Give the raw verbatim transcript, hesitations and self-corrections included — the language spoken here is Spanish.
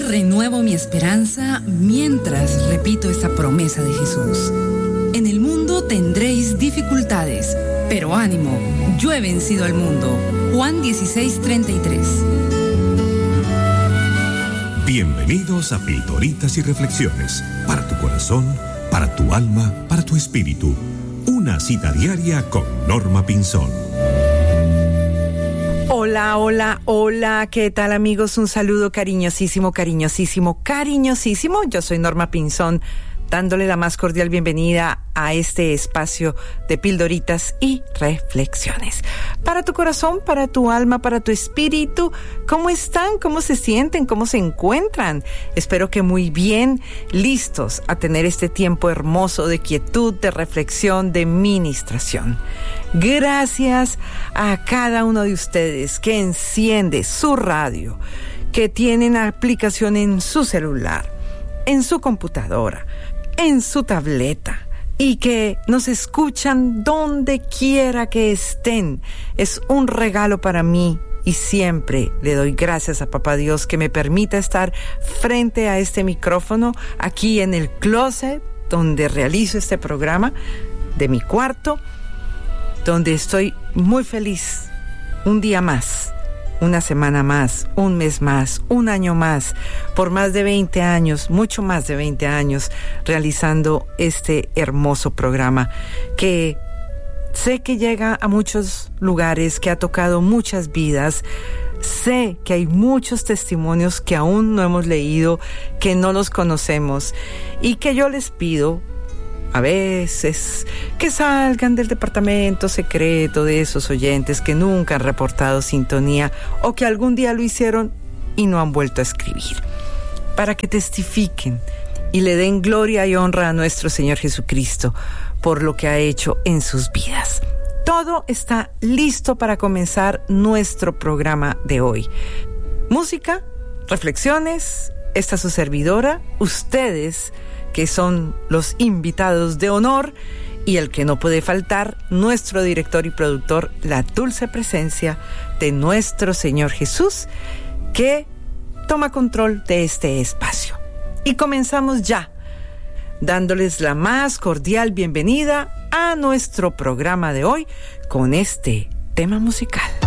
renuevo mi esperanza mientras repito esta promesa de Jesús. En el mundo tendréis dificultades, pero ánimo, yo he vencido al mundo. Juan dieciséis, treinta y tres. Bienvenidos a Pildoritas y Reflexiones, para tu corazón, para tu alma, para tu espíritu. Una cita diaria con Norma Pinzón. Hola, hola, hola, ¿qué tal amigos? Un saludo cariñosísimo, cariñosísimo, cariñosísimo. Yo soy Norma Pinzón, dándole la más cordial bienvenida a este espacio de pildoritas y reflexiones. Para tu corazón, para tu alma, para tu espíritu, ¿cómo están? ¿Cómo se sienten? ¿Cómo se encuentran? Espero que muy bien, listos a tener este tiempo hermoso de quietud, de reflexión, de ministración. Gracias a cada uno de ustedes que enciende su radio, que tienen aplicación en su celular, en su computadora, en su tableta, y que nos escuchan donde quiera que estén. Es un regalo para mí y siempre le doy gracias a Papá Dios que me permita estar frente a este micrófono aquí en el closet donde realizo este programa, de mi cuarto, donde estoy muy feliz. Un día más, una semana más, un mes más, un año más, por más de veinte años, mucho más de veinte años, realizando este hermoso programa que sé que llega a muchos lugares, que ha tocado muchas vidas. Sé que hay muchos testimonios que aún no hemos leído, que no los conocemos, y que yo les pido a veces que salgan del departamento secreto de esos oyentes que nunca han reportado sintonía o que algún día lo hicieron y no han vuelto a escribir, para que testifiquen y le den gloria y honra a nuestro Señor Jesucristo por lo que ha hecho en sus vidas. Todo está listo para comenzar nuestro programa de hoy. Música, reflexiones, esta su servidora, ustedes que son los invitados de honor, y el que no puede faltar, nuestro director y productor, la dulce presencia de nuestro Señor Jesús, que toma control de este espacio. Y comenzamos ya, dándoles la más cordial bienvenida a nuestro programa de hoy con este tema musical.